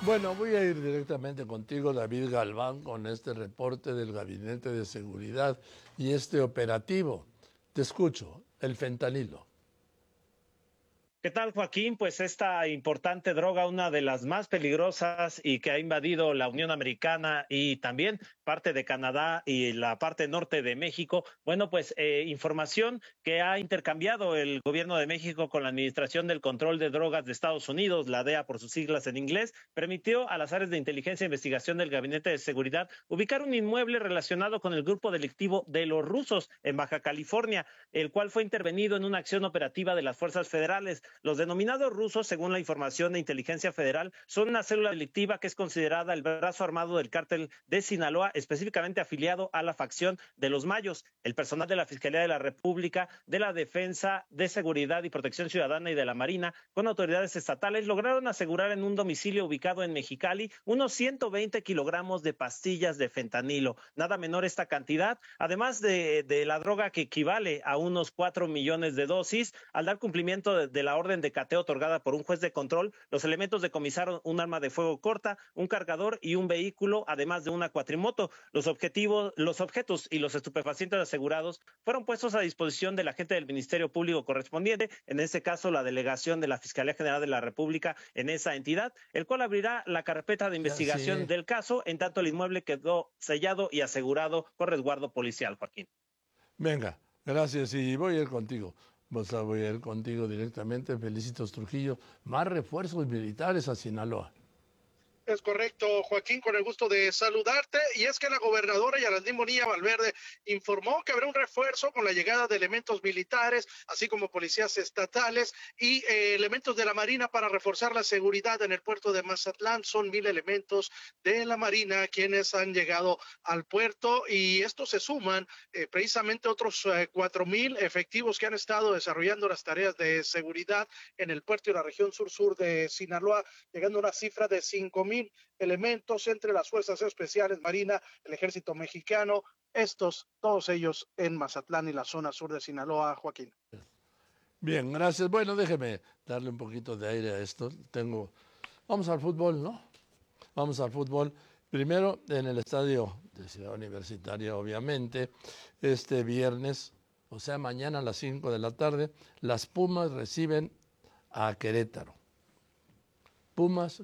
Bueno, voy a ir directamente contigo, David Galván, con este reporte del Gabinete de Seguridad y este operativo. Te escucho, el fentanilo. ¿Qué tal, Joaquín? Pues esta importante droga, una de las más peligrosas y que ha invadido la Unión Americana y también parte de Canadá y la parte norte de México. Bueno, pues información que ha intercambiado el gobierno de México con la Administración del Control de Drogas de Estados Unidos, la DEA por sus siglas en inglés, permitió a las áreas de inteligencia e investigación del Gabinete de Seguridad ubicar un inmueble relacionado con el grupo delictivo de los rusos en Baja California, el cual fue intervenido en una acción operativa de las fuerzas federales. Los denominados rusos, según la información de Inteligencia Federal, son una célula delictiva que es considerada el brazo armado del cártel de Sinaloa, específicamente afiliado a la facción de los Mayos. El personal de la Fiscalía de la República, de la Defensa de Seguridad y Protección Ciudadana y de la Marina, con autoridades estatales, lograron asegurar en un domicilio ubicado en Mexicali unos 120 kilogramos de pastillas de fentanilo. Nada menor esta cantidad, además de la droga que equivale a unos 4 millones de dosis. Al dar cumplimiento de la orden de cateo otorgada por un juez de control, los elementos decomisaron un arma de fuego corta, un cargador y un vehículo, además de una cuatrimoto. Los objetos y los estupefacientes asegurados fueron puestos a disposición del agente del Ministerio Público correspondiente, en este caso la delegación de la Fiscalía General de la República en esa entidad, el cual abrirá la carpeta de Ya, investigación sí. del caso, en tanto el inmueble quedó sellado y asegurado con resguardo policial, Joaquín. Venga, gracias y voy a ir contigo. Voy a ir contigo directamente. Felicitos Trujillo. Más refuerzos militares a Sinaloa. Es correcto, Joaquín, con el gusto de saludarte. Y es que la gobernadora Yarandín Bonilla Valverde informó que habrá un refuerzo con la llegada de elementos militares, así como policías estatales y elementos de la Marina para reforzar la seguridad en el puerto de Mazatlán. Son 1,000 elementos de la Marina quienes han llegado al puerto y estos se suman precisamente otros 4,000 efectivos que han estado desarrollando las tareas de seguridad en el puerto y la región sur-sur de Sinaloa, llegando a una cifra de 5,000 elementos entre las fuerzas especiales, Marina, el ejército mexicano, todos ellos en Mazatlán y la zona sur de Sinaloa, Joaquín. Bien, gracias. Bueno, déjeme darle un poquito de aire a esto. Vamos al fútbol, ¿no? Vamos al fútbol. Primero, en el estadio de Ciudad Universitaria, obviamente, este viernes, o sea, mañana a las 5 de la tarde, las Pumas reciben a Querétaro. Pumas